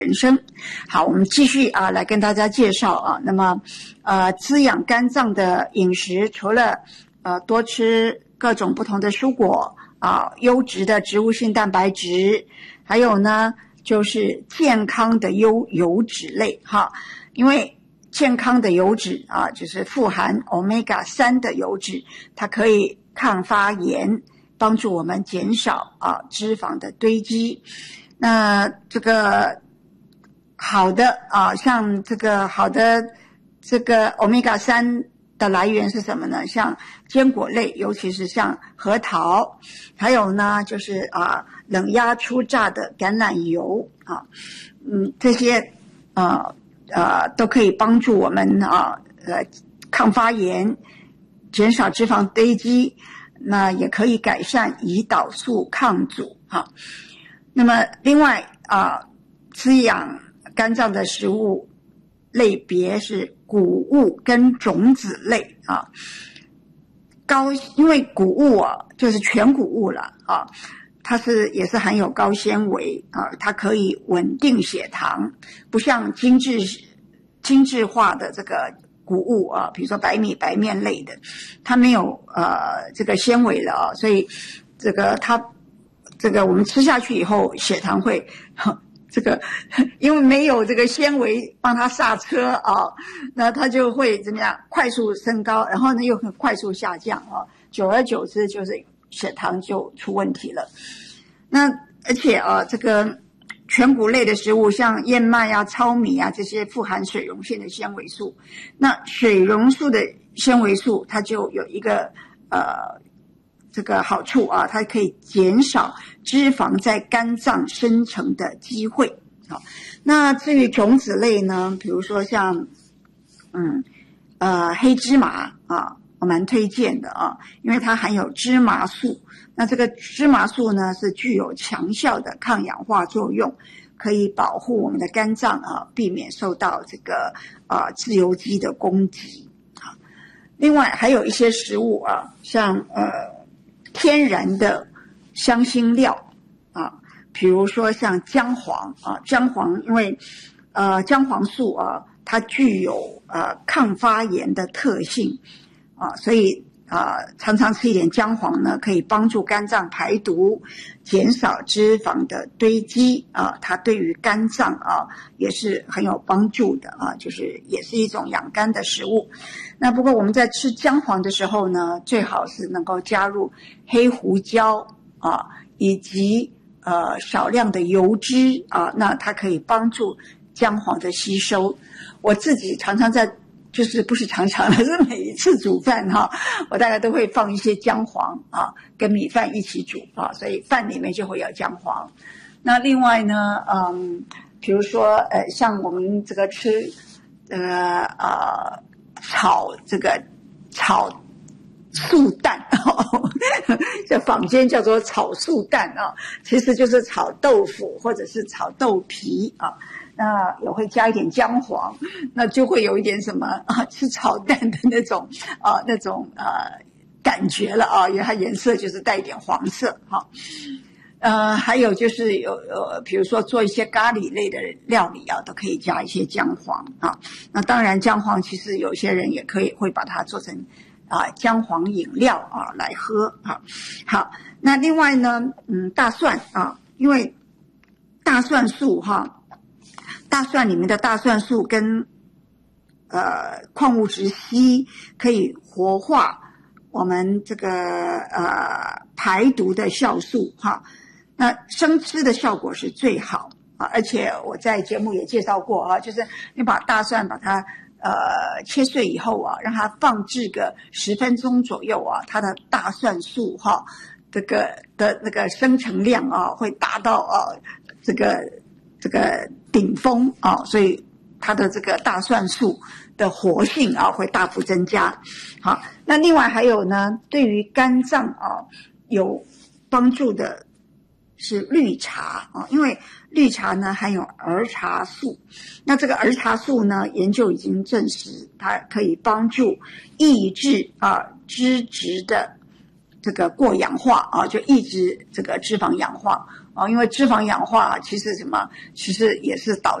人生。好，我们继续来跟大家介绍那么滋养肝脏的饮食，除了多吃各种不同的蔬果优质的植物性蛋白质，还有呢就是健康的油脂类因为健康的油脂就是富含 Omega-3 的油脂，它可以抗发炎，帮助我们减少脂肪的堆积。那这个好的像这个好的这个 Omega-3 的来源是什么呢？像坚果类，尤其是像核桃，还有呢就是冷压初榨的橄榄油这些都可以帮助我们抗发炎，减少脂肪堆积，那也可以改善胰岛素抗阻那么另外滋养肝脏的食物类别是谷物跟种子类因为谷物就是全谷物了它也是含有高纤维它可以稳定血糖，不像精致化的这个谷物比如说白米白面类的，它没有这个纤维了所以这个我们吃下去以后血糖会这个因为没有这个纤维帮它刹车那它就会怎么样快速升高，然后呢又很快速下降久而久之就是血糖就出问题了。那而且这个全谷类的食物像燕麦糙米这些富含水溶性的纤维素，那水溶素的纤维素它就有一个这个好处它可以减少脂肪在肝脏生成的机会那至于种子类呢，比如说像黑芝麻我蛮推荐的因为它含有芝麻素，那这个芝麻素呢是具有强效的抗氧化作用，可以保护我们的肝脏避免受到这个自由基的攻击另外还有一些食物像天然的香辛料比如说像姜黄姜黄因为姜黄素它具有抗发炎的特性所以常常吃一点姜黄呢，可以帮助肝脏排毒，减少脂肪的堆积它对于肝脏也是很有帮助的就是也是一种养肝的食物。那不过我们在吃姜黄的时候呢，最好是能够加入黑胡椒以及少量的油脂那它可以帮助姜黄的吸收。我自己常常就是不是常常的，是每一次煮饭我大概都会放一些姜黄跟米饭一起煮所以饭里面就会有姜黄。那另外呢比如说像我们这个吃炒素蛋这坊间叫做炒素蛋其实就是炒豆腐或者是炒豆皮那也会加一点姜黄，那就会有一点什么吃炒蛋的那种感觉了因为它颜色就是带一点黄色还有就是比如说做一些咖喱类的料理都可以加一些姜黄那当然姜黄其实有些人也会把它做成姜黄饮料来喝好，那另外呢大蒜因为大蒜素大蒜里面的大蒜素跟矿物质硒可以活化我们这个排毒的酵素那生吃的效果是最好而且我在节目也介绍过就是你把大蒜把它切碎以后让它放置个10分钟左右它的大蒜素这个的那个生成量会达到这个顶峰所以它的这个大蒜素的活性会大幅增加好，那另外还有呢对于肝脏有帮助的是绿茶因为绿茶呢含有儿茶素，那这个儿茶素呢研究已经证实它可以帮助抑制脂质的这个过氧化就抑制这个脂肪氧化， 因为脂肪氧化其实也是导